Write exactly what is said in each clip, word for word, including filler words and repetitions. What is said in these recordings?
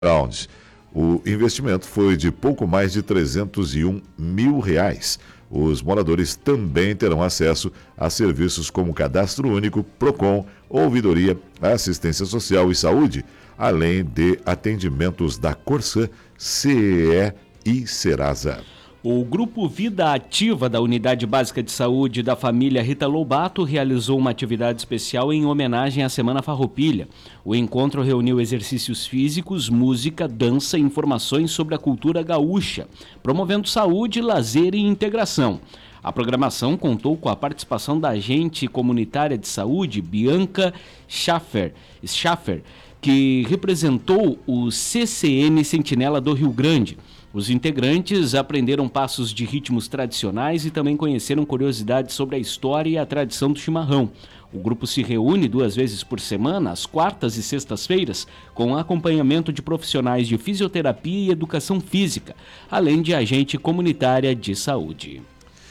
Round. O investimento foi de pouco mais de trezentos e um mil reais. Os moradores também terão acesso a serviços como Cadastro Único, PROCON, Ouvidoria, Assistência Social e Saúde, além de atendimentos da Corsã, C E E e Serasa. O Grupo Vida Ativa da Unidade Básica de Saúde da família Rita Lobato realizou uma atividade especial em homenagem à Semana Farroupilha. O encontro reuniu exercícios físicos, música, dança e informações sobre a cultura gaúcha, promovendo saúde, lazer e integração. A programação contou com a participação da agente comunitária de saúde, Bianca Schaffer, Schaffer, que representou o C C N Sentinela do Rio Grande. Os integrantes aprenderam passos de ritmos tradicionais e também conheceram curiosidades sobre a história e a tradição do chimarrão. O grupo se reúne duas vezes por semana, às quartas e sextas-feiras, com acompanhamento de profissionais de fisioterapia e educação física, além de agente comunitária de saúde.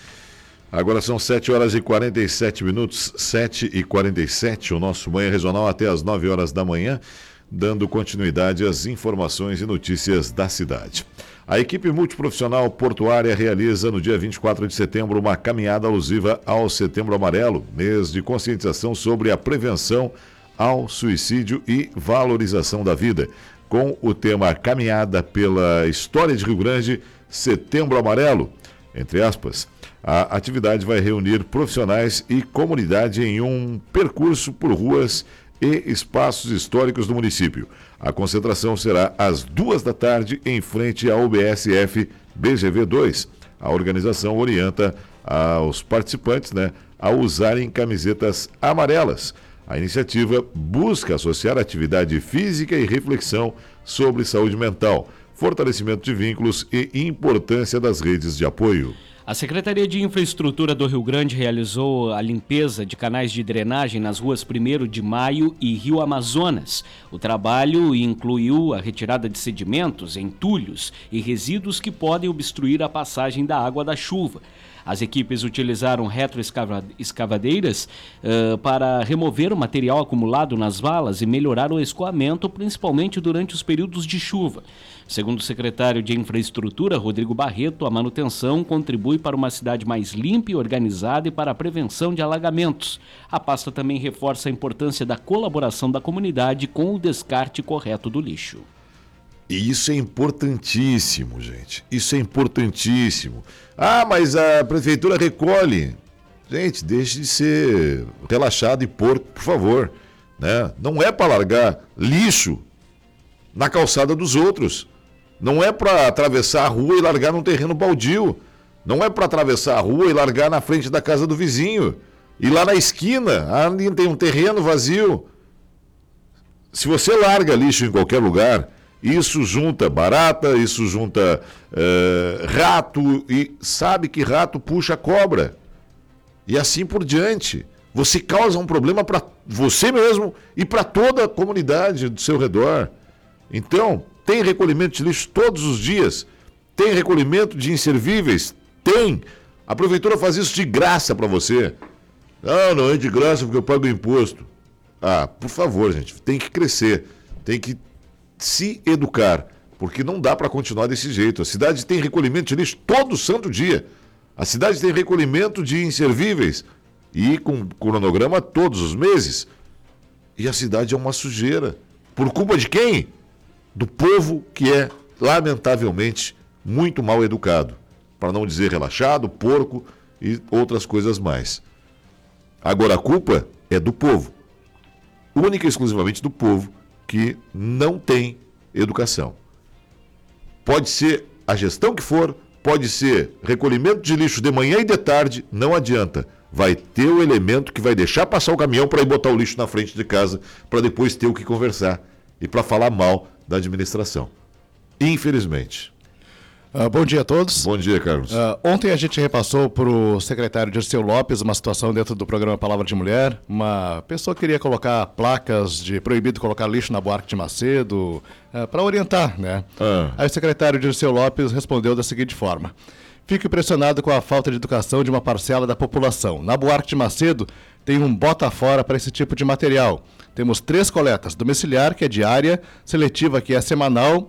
Agora são sete horas e quarenta e sete minutos, sete e quarenta e sete, o nosso Manhã Regional até às nove horas da manhã, dando continuidade às informações e notícias da cidade. A equipe multiprofissional portuária realiza no dia vinte e quatro de setembro uma caminhada alusiva ao Setembro Amarelo, mês de conscientização sobre a prevenção ao suicídio e valorização da vida, com o tema Caminhada pela História de Rio Grande, Setembro Amarelo, entre aspas. A atividade vai reunir profissionais e comunidade em um percurso por ruas e espaços históricos do município. A concentração será às duas da tarde em frente ao B S F B G V dois. A organização orienta aos participantes, né, a usarem camisetas amarelas. A iniciativa busca associar atividade física e reflexão sobre saúde mental, fortalecimento de vínculos e importância das redes de apoio. A Secretaria de Infraestrutura do Rio Grande realizou a limpeza de canais de drenagem nas ruas primeiro de Maio e Rio Amazonas. O trabalho incluiu a retirada de sedimentos, entulhos e resíduos que podem obstruir a passagem da água da chuva. As equipes utilizaram retroescavadeiras uh, para remover o material acumulado nas valas e melhorar o escoamento, principalmente durante os períodos de chuva. Segundo o secretário de Infraestrutura, Rodrigo Barreto, a manutenção contribui para uma cidade mais limpa e organizada e para a prevenção de alagamentos. A pasta também reforça a importância da colaboração da comunidade com o descarte correto do lixo. E isso é importantíssimo, gente. Isso é importantíssimo. Ah, mas a prefeitura recolhe. Gente, deixe de ser relaxado e porco, por favor. Né? Não é para largar lixo na calçada dos outros. Não é para atravessar a rua e largar num terreno baldio. Não é para atravessar a rua e largar na frente da casa do vizinho. E lá na esquina, ali tem um terreno vazio. Se você larga lixo em qualquer lugar, isso junta barata, isso junta uh, rato, e sabe que rato puxa cobra. E assim por diante. Você causa um problema para você mesmo e para toda a comunidade do seu redor. Então, tem recolhimento de lixo todos os dias. Tem recolhimento de inservíveis? Tem. A prefeitura faz isso de graça para você. Não, não é de graça porque eu pago imposto. Ah, por favor, gente, tem que crescer. Tem que se educar, porque não dá para continuar desse jeito. A cidade tem recolhimento de lixo todo santo dia. A cidade tem recolhimento de inservíveis e com cronograma todos os meses. E a cidade é uma sujeira. Por culpa de quem? Do povo que é, lamentavelmente, muito mal educado. Para não dizer relaxado, porco e outras coisas mais. Agora a culpa é do povo. Única e exclusivamente do povo que não tem educação. Pode ser a gestão que for, pode ser recolhimento de lixo de manhã e de tarde, não adianta. Vai ter o elemento que vai deixar passar o caminhão para ir botar o lixo na frente de casa, para depois ter o que conversar e para falar mal da administração. Infelizmente. Uh, bom dia a todos. Bom dia, Carlos. Uh, ontem a gente repassou para o secretário Dirceu Lopes uma situação dentro do programa Palavra de Mulher. Uma pessoa queria colocar placas de proibido colocar lixo na Buarque de Macedo, uh, para orientar, né? Ah. Aí o secretário Dirceu Lopes respondeu da seguinte forma: fico impressionado com a falta de educação de uma parcela da população. Na Buarque de Macedo tem um bota fora para esse tipo de material. Temos três coletas: domiciliar, que é diária, seletiva, que é semanal,